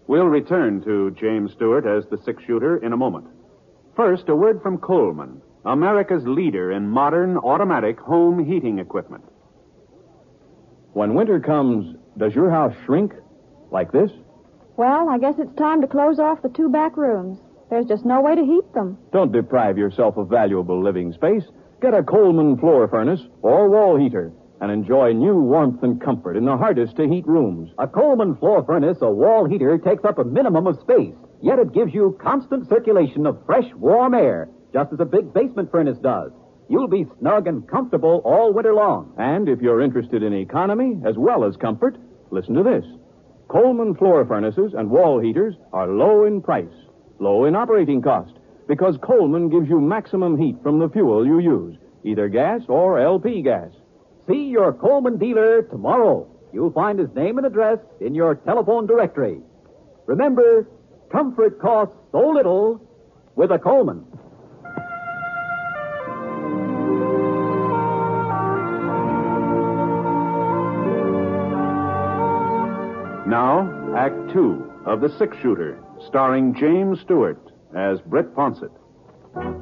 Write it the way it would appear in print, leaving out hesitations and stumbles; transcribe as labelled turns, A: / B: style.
A: We'll return to James Stewart as the six-shooter in a moment. First, a word from Coleman, America's leader in modern automatic home heating equipment.
B: When winter comes, does your house shrink like this?
C: Well, I guess it's time to close off the 2 back rooms. There's just no way to heat them.
B: Don't deprive yourself of valuable living space. Get a Coleman floor furnace or wall heater and enjoy new warmth and comfort in the hardest to heat rooms.
D: A Coleman floor furnace or wall heater takes up a minimum of space, yet it gives you constant circulation of fresh, warm air, just as a big basement furnace does. You'll be snug and comfortable all winter long.
B: And if you're interested in economy as well as comfort, listen to this. Coleman floor furnaces and wall heaters are low in price, low in operating cost, because Coleman gives you maximum heat from the fuel you use, either gas or LP gas.
D: See your Coleman dealer tomorrow. You'll find his name and address in your telephone directory. Remember, comfort costs so little with a Coleman.
A: Now, Act Two of The Six-Shooter, starring James Stewart as Britt Fawcett.